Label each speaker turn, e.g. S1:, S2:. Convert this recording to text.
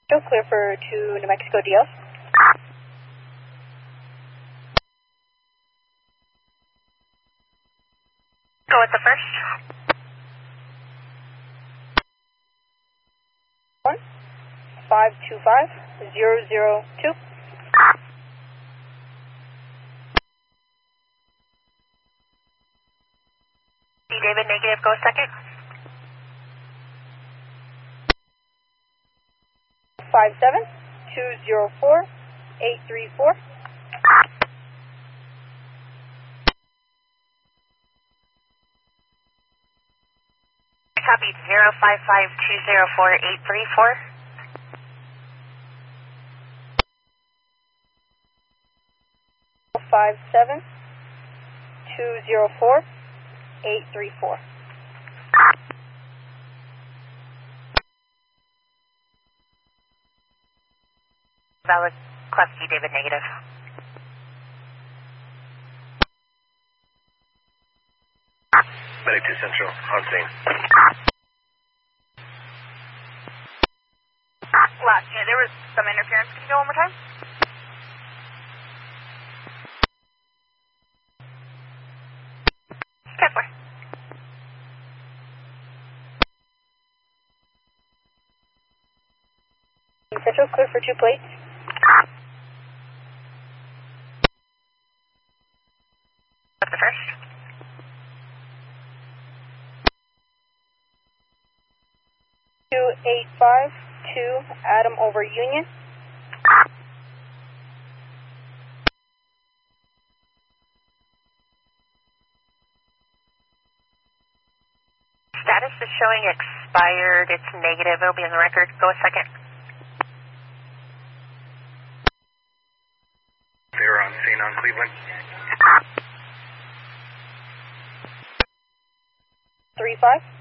S1: Still clear for 2 New Mexico DL.
S2: Go with the first.
S1: 1-525-002.
S2: David, negative, go second.
S1: 57-204-834.
S2: Copy 055-204-834.
S1: 57-204-834.
S2: Valid, Class D, David, negative.
S3: Medic 2 Central, on scene.
S2: Last unit, there was some interference. Can you go one more time? Kepler.
S1: Central, clear for 2 plates.
S2: What's the first?
S1: 2852 Adam over Union.
S2: Status is showing expired. It's negative. It'll be on the record. Go a second.
S3: They were on scene on Cleveland.
S1: 35.